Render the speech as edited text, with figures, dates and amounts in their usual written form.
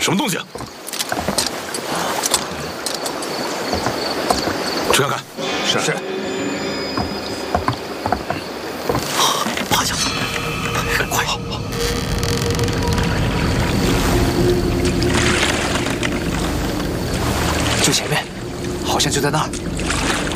什么东西？去看看。 是。 趴下，快！就前面，好像就在那儿。